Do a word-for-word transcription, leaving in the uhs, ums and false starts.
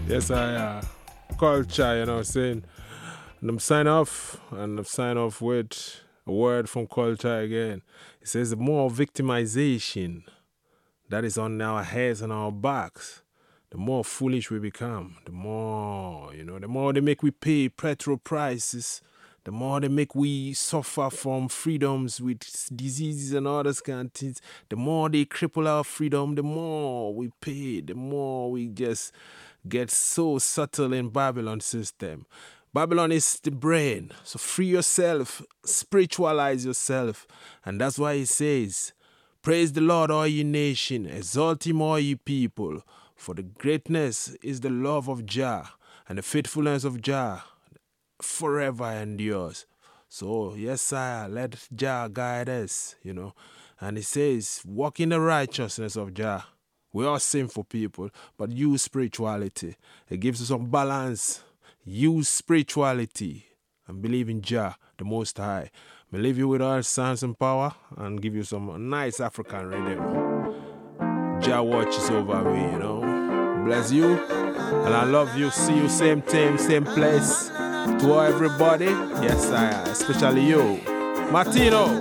Yes, I uh, culture, you know what I'm saying? And I'm sign off, and I'm sign off with a word from culture again. It says the more victimization that is on our heads and our backs, the more foolish we become. The more, you know, the more they make we pay petrol prices, the more they make we suffer from freedoms with diseases and all those kind of things. The more they cripple our freedom, the more we pay, the more we just get so subtle in Babylon system. Babylon is the brain. So free yourself, spiritualize yourself. And that's why he says, praise the Lord, all ye nation, exalt him, all ye people. For the greatness is the love of Jah, and the faithfulness of Jah forever endures. So, yes, sire, let Jah guide us, you know. And he says, walk in the righteousness of Jah. We are sinful people, but use spirituality. It gives us some balance. Use spirituality and believe in Jah, the Most High. I leave you with all sounds and power and give you some nice African rhythm. Jah watches over me, you know. Bless you, and I love you. See you same time, same place. To everybody, yes, I, especially you, Martino.